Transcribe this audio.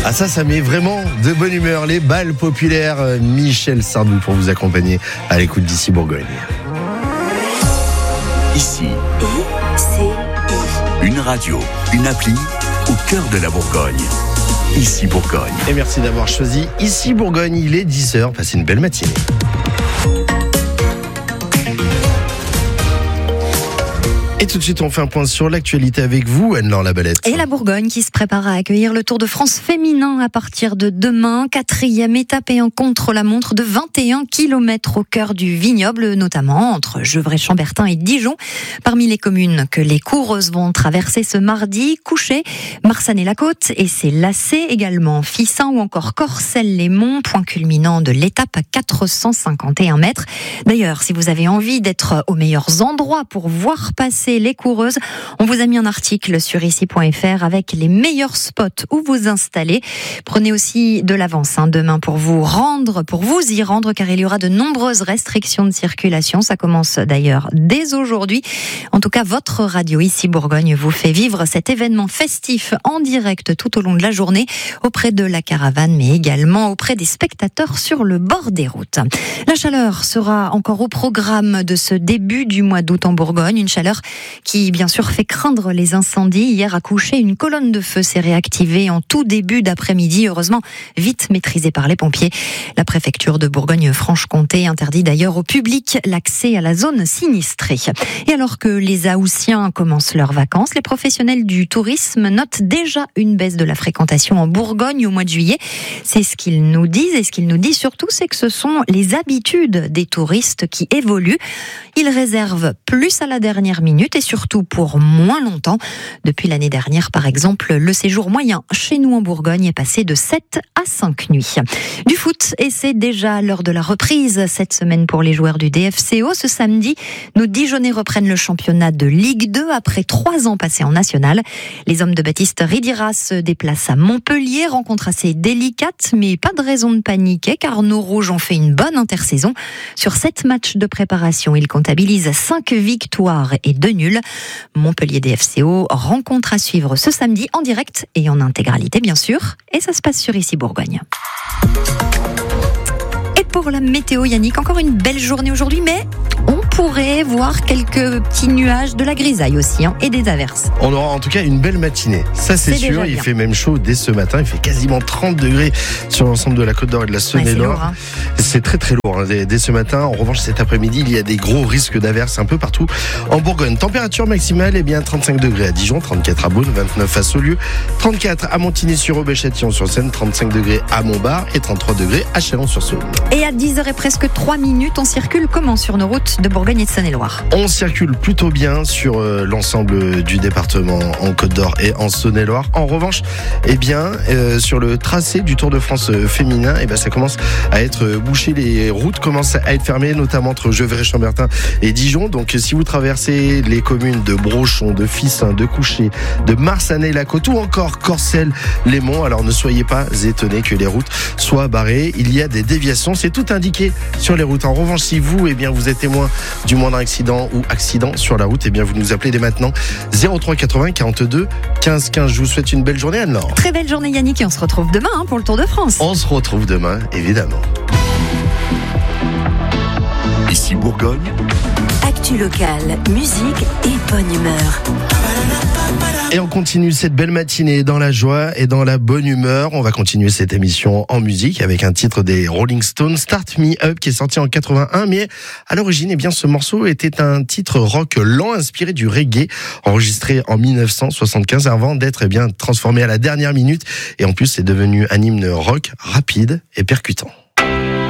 Ah ça met vraiment de bonne humeur. Les balles populaires, Michel Sardou pour vous accompagner à l'écoute d'Ici Bourgogne. Ici, une radio, une appli au cœur de la Bourgogne. Ici Bourgogne. Et merci d'avoir choisi Ici Bourgogne. Il est 10h, passez une belle matinée. Et tout de suite, on fait un point sur l'actualité avec vous, Anne-Laure Labalette. Et la Bourgogne qui se prépare à accueillir le Tour de France féminin à partir de demain. 4e étape et un contre-la-montre de 21 km au cœur du vignoble, notamment entre Gevrey-Chambertin et Dijon. Parmi les communes que les coureuses vont traverser ce mardi, Couchet, Marsanne-et-la-Côte et ses lacets, également Fissin ou encore Corcelles-les-Monts, point culminant de l'étape à 451 mètres. D'ailleurs, si vous avez envie d'être aux meilleurs endroits pour voir passer les coureuses, on vous a mis un article sur ici.fr avec les meilleurs spots où vous installer. Prenez aussi de l'avance demain pour vous y rendre, car il y aura de nombreuses restrictions de circulation. Ça commence d'ailleurs dès aujourd'hui. En tout cas, votre radio Ici Bourgogne vous fait vivre cet événement festif en direct tout au long de la journée auprès de la caravane, mais également auprès des spectateurs sur le bord des routes. La chaleur sera encore au programme de ce début du mois d'août en Bourgogne. Une chaleur qui bien sûr fait craindre les incendies. Hier à Couchet, une colonne de feu s'est réactivée en tout début d'après-midi, heureusement vite maîtrisée par les pompiers. La préfecture de Bourgogne-Franche-Comté interdit d'ailleurs au public l'accès à la zone sinistrée. Et alors que les Haussiens commencent leurs vacances, les professionnels du tourisme notent déjà une baisse de la fréquentation en Bourgogne au mois de juillet. C'est ce qu'ils nous disent, et ce qu'ils nous disent surtout, c'est que ce sont les habitudes des touristes qui évoluent. Ils réservent plus à la dernière minute et surtout pour moins longtemps. Depuis l'année dernière, par exemple, le séjour moyen chez nous en Bourgogne est passé de 7 à 5 nuits. Du foot, et c'est déjà l'heure de la reprise cette semaine pour les joueurs du DFCO. Ce samedi, nos Dijonnais reprennent le championnat de Ligue 2 après 3 ans passés en national. Les hommes de Baptiste Ridira se déplacent à Montpellier, rencontre assez délicate, mais pas de raison de paniquer car nos rouges ont fait une bonne intersaison. Sur 7 matchs de préparation, ils comptabilisent 5 victoires et 2 nuls. Montpellier DFCO, rencontre à suivre ce samedi en direct et en intégralité bien sûr. Et ça se passe sur Ici Bourgogne. Et pour la météo, Yannick, encore une belle journée aujourd'hui, mais on pourrait voir quelques petits nuages, de la grisaille aussi, et des averses. On aura en tout cas une belle matinée, ça c'est sûr. Il fait même chaud dès ce matin, il fait quasiment 30 degrés sur l'ensemble de la Côte d'Or et de la Saône-et-Loire. C'est très très lourd dès ce matin. En revanche, cet après-midi, il y a des gros risques d'averses un peu partout en Bourgogne. Température maximale, 35 degrés à Dijon, 34 à Beaune, 29 à Saulieu, 34 à Montigny-sur-Aube et Châtillon-sur-Seine, 35 degrés à Montbard et 33 degrés à Chalon-sur-Saône. Et à 10h et presque 3 minutes, on circule comment sur nos routes de Bourgogne et de Saône-et-Loire? On circule plutôt bien sur l'ensemble du département en Côte d'Or et en Saône-et-Loire. En revanche, sur le tracé du Tour de France féminin, ça commence à être bouché. Les routes commencent à être fermées, notamment entre Gevrey-Chambertin et Dijon. Donc, si vous traversez les communes de Brochon, de Fissin, de Couchet, de Marsanne-et-la-Côte ou encore Corcelles-les-Monts, alors ne soyez pas étonnés que les routes soient barrées. Il y a des déviations, c'est tout indiqué sur les routes. En revanche, si vous, vous êtes témoin du moindre accident ou accident sur la route, vous nous appelez dès maintenant 03 80 42 15 15. Je vous souhaite une belle journée, Anne-Laure. Très belle journée, Yannick, et on se retrouve demain pour le Tour de France. On se retrouve demain, évidemment. Ici Bourgogne. Actu locale, musique et bonne humeur. Et on continue cette belle matinée dans la joie et dans la bonne humeur. On va continuer cette émission en musique avec un titre des Rolling Stones, Start Me Up, qui est sorti en 81. Mais à l'origine, ce morceau était un titre rock lent inspiré du reggae, enregistré en 1975 avant d'être transformé à la dernière minute. Et en plus, c'est devenu un hymne rock rapide et percutant.